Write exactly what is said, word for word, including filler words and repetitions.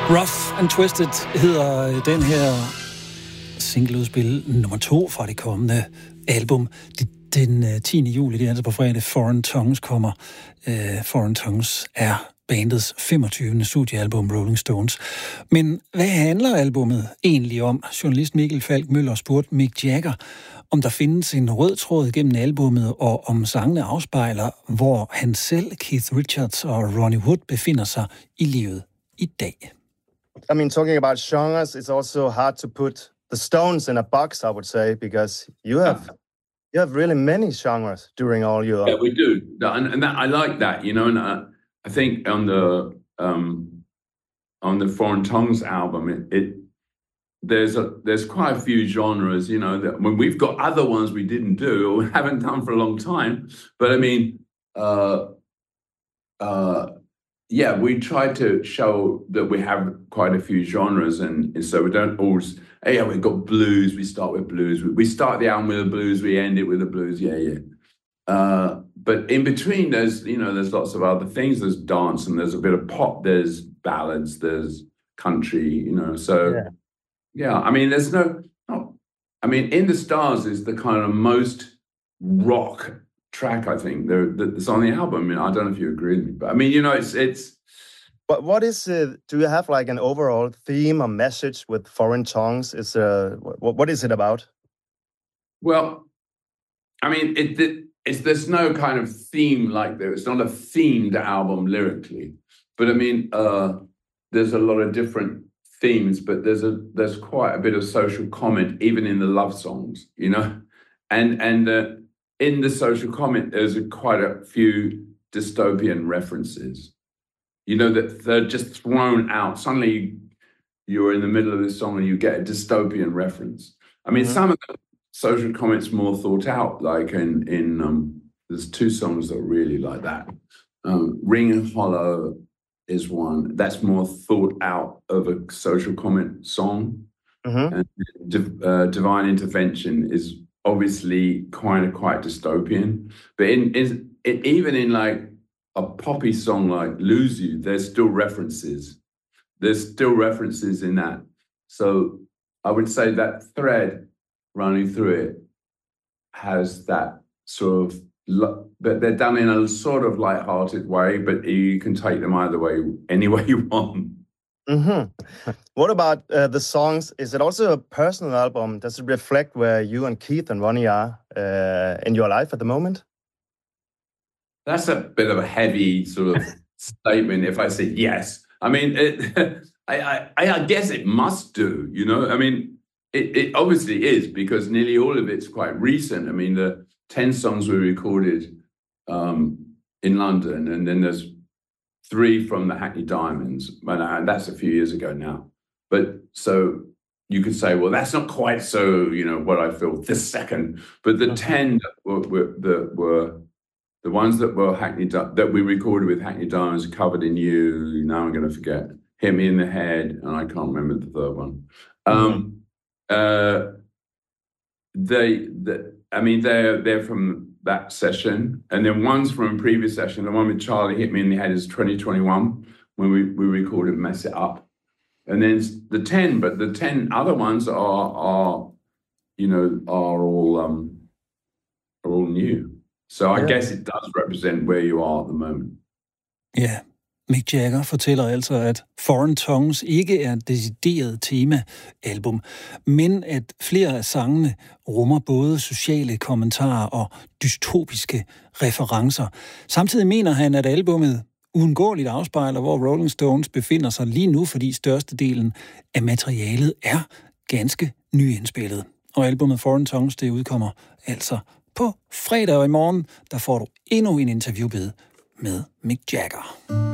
Rough and Twisted hedder den her singleudspil nummer to fra det kommende album. Den tiende juli, det er altså på fredag, Foreign Tongues kommer. Uh, Foreign Tongues er bandets femogtyvende studiealbum, Rolling Stones. Men hvad handler albummet egentlig om? Journalist Mikkel Falk Møller spurgte Mick Jagger, om der findes en rød tråd gennem albummet, og om sangene afspejler, hvor han selv, Keith Richards og Ronnie Wood befinder sig i livet i dag. I mean, talking about genres, it's also hard to put the Stones in a box, I would say, because you have you have really many genres during all your... Yeah, we do. And, and that, I like that, you know, and I, I think on the um, on the Foreign Tongues album, it, it there's a there's quite a few genres, you know, that when we've got other ones we didn't do or haven't done for a long time. But I mean, uh, uh, yeah, we try to show that we have quite a few genres, and, and so we don't always. Hey, yeah, we've got blues. We start with blues. We, we start the album with the blues. We end it with the blues. Yeah, yeah. Uh, but in between, there's you know, there's lots of other things. There's dance, and there's a bit of pop. There's ballads. There's country. You know, so yeah. yeah I mean, there's no. Not, I mean, In the Stars is the kind of most rock track I think there that's on the album. I mean, I don't know if you agree with me, but I mean, you know, it's it's. But what is it? Do you have like an overall theme or message with Foreign Tongues? Is uh, what what is it about? Well, I mean, it, it it's there's no kind of theme like there. It's not a themed album lyrically, but I mean, uh, there's a lot of different themes, but there's a there's quite a bit of social comment even in the love songs, you know, and and. Uh, In the social comment, there's a, quite a few dystopian references, you know, that they're just thrown out. Suddenly, you're in the middle of this song and you get a dystopian reference. I mean, mm-hmm. some of the social comments more thought out, like in, in um, there's two songs that are really like that. Um, Ring and Hollow is one. That's more thought out of a social comment song. Mm-hmm. And uh, Divine Intervention is obviously kind of quite dystopian, but in, in, in even in like a poppy song like Lose You, there's still references. There's still references in that. So I would say that thread running through it has that sort of, but they're done in a sort of light-hearted way, but you can take them either way, any way you want. Mm-hmm. What about uh, the songs? Is it also a personal album? Does it reflect where you and Keith and Ronnie are uh, in your life at the moment? That's a bit of a heavy sort of statement if I say yes. I mean, it, I, I, I guess it must do, you know? I mean, it, it obviously is because nearly all of it's quite recent. I mean, the ten songs we recorded um, in London, and then there's three from the Hackney Diamonds, and that's a few years ago now. But so you could say, well, that's not quite so, you know, what I feel this second. But the okay. ten that were, were, that were the ones that were Hackney that we recorded with Hackney Diamonds, Covered in You. Now I'm going to forget. Hit Me in the Head, and I can't remember the third one. Mm-hmm. Um, uh, they, the, I mean, they're they're from that session, and then one's from a previous session. The one with Charlie Hit Me in the Head is twenty twenty-one when we, we recorded Mess It Up, and then the ten. But the ten other ones are are you know are all um are all new. So I yeah. guess it does represent where you are at the moment. Yeah. Mick Jagger fortæller altså, at Foreign Tongues ikke er et decideret tema-album, men at flere af sangene rummer både sociale kommentarer og dystopiske referencer. Samtidig mener han, at albummet uundgåeligt afspejler, hvor Rolling Stones befinder sig lige nu, fordi størstedelen af materialet er ganske nyindspillet. Og albumet Foreign Tongues, det udkommer altså på fredag, og i morgen, der får du endnu en interviewbid med Mick Jagger.